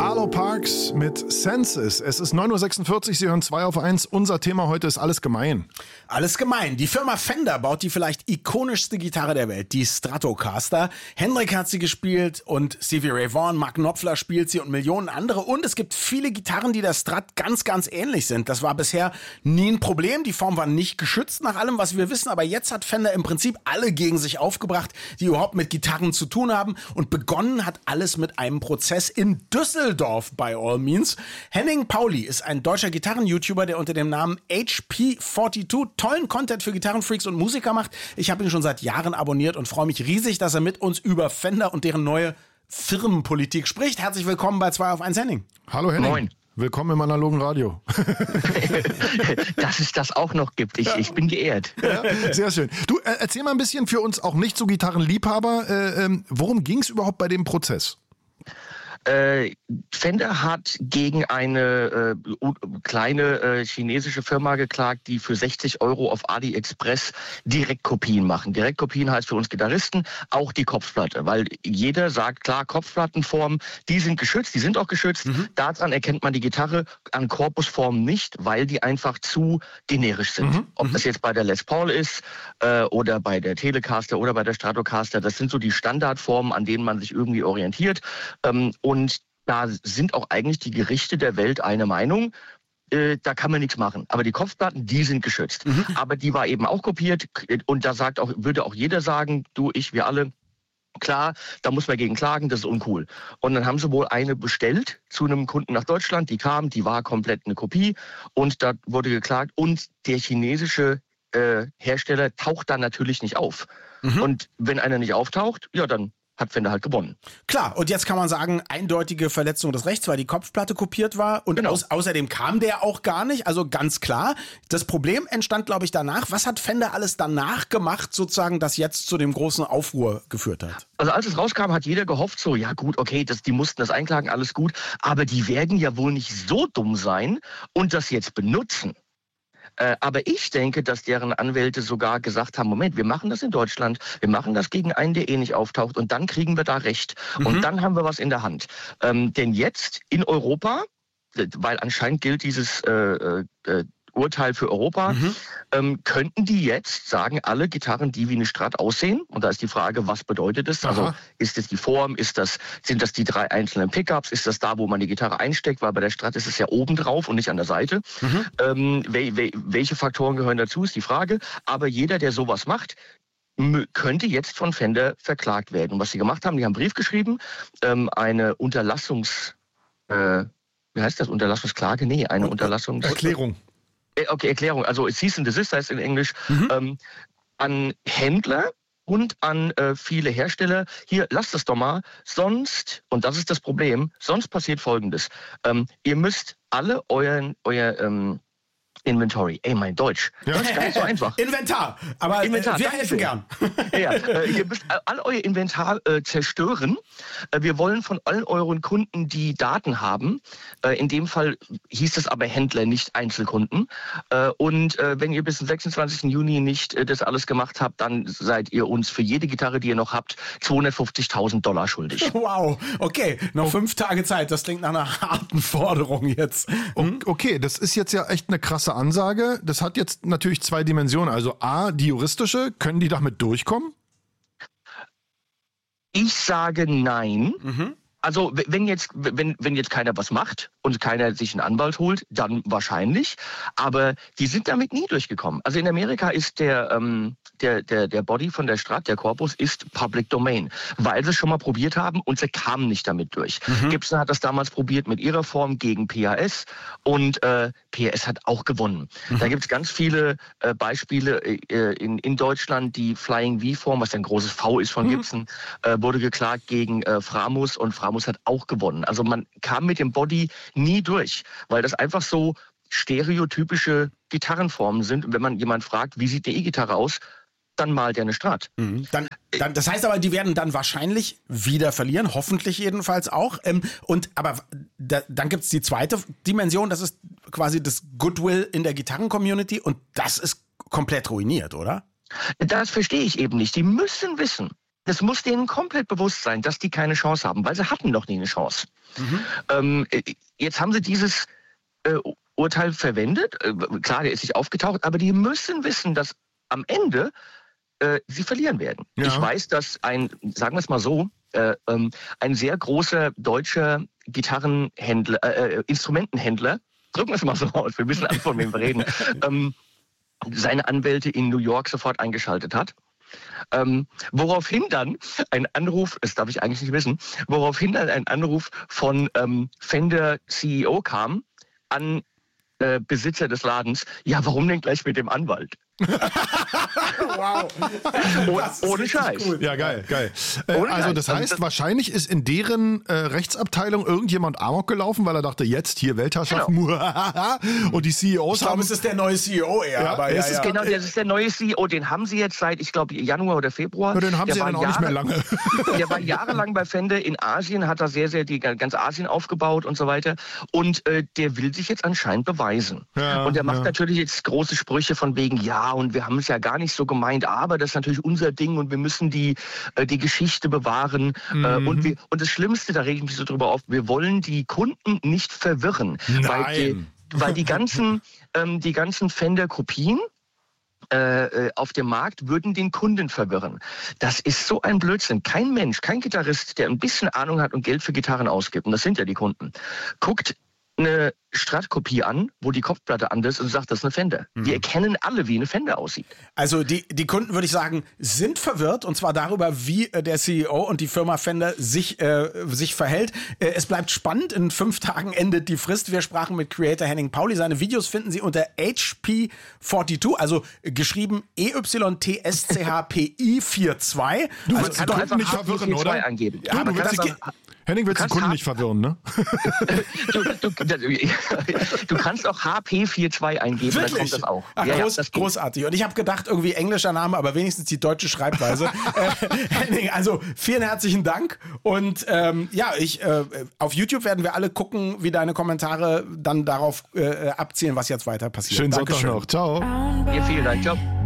Arlo Parks mit Senses. Es ist 9.46 Uhr, Sie hören 2 auf 1. Unser Thema heute ist alles gemein. Alles gemein. Die Firma Fender baut die vielleicht ikonischste Gitarre der Welt, die Stratocaster. Hendrik hat sie gespielt und Stevie Ray Vaughan, Mark Knopfler spielt sie und Millionen andere. Und es gibt viele Gitarren, die der Strat ganz ähnlich sind. Das war bisher nie ein Problem. Die Form war nicht geschützt nach allem, was wir wissen. Aber jetzt hat Fender im Prinzip alle gegen sich aufgebracht, die überhaupt mit Gitarren zu tun haben. Und begonnen hat alles mit einem Prozess in Düsseldorf, by all means. Henning Pauli ist ein deutscher Gitarren-YouTuber, der unter dem Namen HP42 tollen Content für Gitarrenfreaks und Musiker macht. Ich habe ihn schon seit Jahren abonniert und freue mich riesig, dass er mit uns über Fender und deren neue Firmenpolitik spricht. Herzlich willkommen bei 2 auf 1 Henning. Hallo Henning. Moin. Willkommen im analogen Radio. Dass es das auch noch gibt. Ich bin geehrt. Ja, sehr schön. Du, erzähl mal ein bisschen für uns auch nicht so Gitarrenliebhaber. Worum ging es überhaupt bei dem Prozess? Fender hat gegen eine kleine chinesische Firma geklagt, die für 60 € auf AliExpress Direktkopien machen. Direktkopien heißt für uns Gitarristen auch die Kopfplatte, weil jeder sagt, klar, Kopfplattenform, die sind geschützt, die sind auch geschützt. Daran erkennt man die Gitarre an Korpusformen nicht, weil die einfach zu generisch sind. Ob das jetzt bei der Les Paul ist oder bei der Telecaster oder bei der Stratocaster, das sind so die Standardformen, an denen man sich irgendwie orientiert. Und da sind auch eigentlich die Gerichte der Welt eine Meinung. Da kann man nichts machen. Aber die Kopfplatten, die sind geschützt. Aber die war eben auch kopiert. Und da würde auch jeder sagen, du, ich, wir alle, klar, da muss man gegen klagen, das ist uncool. Und dann haben sie wohl eine bestellt zu einem Kunden nach Deutschland. Die kam, die war komplett eine Kopie. Und da wurde geklagt. Und der chinesische Hersteller taucht dann natürlich nicht auf. Und wenn einer nicht auftaucht, ja, dann hat Fender halt gewonnen. Klar, und jetzt kann man sagen, eindeutige Verletzung des Rechts, weil die Kopfplatte kopiert war und Genau. Außerdem kam der auch gar nicht, also ganz klar. Das Problem entstand, glaube ich, danach. Was hat Fender alles danach gemacht, sozusagen, das jetzt zu dem großen Aufruhr geführt hat? Also als es rauskam, hat jeder gehofft, so, ja gut, okay, die mussten das einklagen, alles gut, aber die werden ja wohl nicht so dumm sein und das jetzt benutzen. Aber ich denke, dass deren Anwälte sogar gesagt haben, Moment, wir machen das in Deutschland, wir machen das gegen einen, der nicht auftaucht und dann kriegen wir da Recht. Und dann haben wir was in der Hand. Denn jetzt in Europa, weil anscheinend gilt dieses Urteil für Europa, könnten die jetzt sagen, alle Gitarren, die wie eine Strat aussehen, und da ist die Frage, was bedeutet es? Also ist es die Form, sind das die 3 einzelnen Pickups, ist das da, wo man die Gitarre einsteckt, weil bei der Strat ist es ja oben drauf und nicht an der Seite. Welche Faktoren gehören dazu, ist die Frage. Aber jeder, der sowas macht, könnte jetzt von Fender verklagt werden. Und was sie gemacht haben, die haben einen Brief geschrieben, eine Unterlassungsklage? Nee, eine Erklärung. Okay, Erklärung. Also Cease and Desist heißt in Englisch, an Händler und an viele Hersteller. Hier, lasst es doch mal. Sonst, und das ist das Problem, sonst passiert Folgendes. Ihr müsst alle euer Inventory. Mein Deutsch. Ja. Das ist gar nicht so einfach. Inventar. Aber wir helfen gern. Ihr müsst all euer Inventar zerstören. Wir wollen von allen euren Kunden die Daten haben. In dem Fall hieß es aber Händler, nicht Einzelkunden. Und wenn ihr bis zum 26. Juni nicht das alles gemacht habt, dann seid ihr uns für jede Gitarre, die ihr noch habt, $250.000 schuldig. Wow. Okay, noch 5 Tage Zeit. Das klingt nach einer harten Forderung jetzt. Okay, das ist jetzt ja echt eine krasse Ansage. Das hat jetzt natürlich 2 Dimensionen. Also A, die juristische, können die damit durchkommen? Ich sage nein. Also wenn jetzt keiner was macht und keiner sich einen Anwalt holt, dann wahrscheinlich. Aber die sind damit nie durchgekommen. Also in Amerika ist der Body von der Strat, der Korpus, ist Public Domain, weil sie es schon mal probiert haben und sie kamen nicht damit durch. Gibson hat das damals probiert mit ihrer Form gegen PAS und PAS hat auch gewonnen. Da gibt es ganz viele Beispiele in Deutschland. Die Flying V-Form, was ein großes V ist von Gibson, wurde geklagt gegen Framus und Framus hat auch gewonnen. Also man kam mit dem Body nie durch, weil das einfach so stereotypische Gitarrenformen sind. Und wenn man jemand fragt, wie sieht die E-Gitarre aus, dann malt er eine Strat. Das heißt aber, die werden dann wahrscheinlich wieder verlieren, hoffentlich jedenfalls auch. Aber dann gibt es die zweite Dimension, das ist quasi das Goodwill in der Gitarren-Community und das ist komplett ruiniert, oder? Das verstehe ich eben nicht. Die müssen wissen, Das muss denen komplett bewusst sein, dass die keine Chance haben, weil sie hatten noch nie eine Chance. Jetzt haben sie dieses Urteil verwendet. Klar, der ist nicht aufgetaucht, aber die müssen wissen, dass am Ende sie verlieren werden. Ja. Ich weiß, dass sagen wir es mal so, ein sehr großer deutscher Instrumentenhändler, drücken wir es mal so aus, wir wissen alle, von wem wir reden, seine Anwälte in New York sofort eingeschaltet hat. Woraufhin dann ein Anruf, das darf ich eigentlich nicht wissen, woraufhin dann ein Anruf von Fender CEO kam an Besitzer des Ladens. Ja, warum denn gleich mit dem Anwalt? Wow. Ohne Scheiß. Cool. Ja, geil. Also das heißt, wahrscheinlich ist in deren Rechtsabteilung irgendjemand Amok gelaufen, weil er dachte, jetzt hier Weltherrschaft. Genau. Und die CEOs ich glaube, es ist der neue CEO eher. Ja, aber das ist der neue CEO. Den haben sie jetzt seit, ich glaube, Januar oder Februar. Ja, den haben sie ja dann auch nicht mehr lange. Der war jahrelang bei Fender in Asien, hat da sehr ganz Asien aufgebaut und so weiter. Und der will sich jetzt anscheinend beweisen. Ja, und der macht natürlich jetzt große Sprüche von wegen, ja, und wir haben es ja gar nicht so gemeint, aber das ist natürlich unser Ding und wir müssen die Geschichte bewahren. Und das Schlimmste, da rege ich mich so drüber auf, wir wollen die Kunden nicht verwirren. Nein. Weil die ganzen Fender-Kopien auf dem Markt würden den Kunden verwirren. Das ist so ein Blödsinn. Kein Mensch, kein Gitarrist, der ein bisschen Ahnung hat und Geld für Gitarren ausgibt, und das sind ja die Kunden, guckt eine Strat-Kopie an, wo die Kopfplatte anders ist und sagt, das ist eine Fender. Die erkennen alle, wie eine Fender aussieht. Also die Kunden, würde ich sagen, sind verwirrt, und zwar darüber, wie der CEO und die Firma Fender sich verhält. Es bleibt spannend. In 5 Tagen endet die Frist. Wir sprachen mit Creator Henning Pauli. Seine Videos finden Sie unter HP42, also geschrieben EYTSCHPI42. Du willst die Kunden nicht verwirren, oder? Eingeben. Ja, Henning, willst du den Kunden nicht verwirren, ne? Du kannst auch HP42 eingeben, wirklich? Dann kommt das auch. Ach, großartig. Und ich habe gedacht, irgendwie englischer Name, aber wenigstens die deutsche Schreibweise. Henning, also vielen herzlichen Dank. Und auf YouTube werden wir alle gucken, wie deine Kommentare dann darauf abzielen, was jetzt weiter passiert. Schönen Sonntag noch. Ciao. Ja, vielen Dank. Ciao.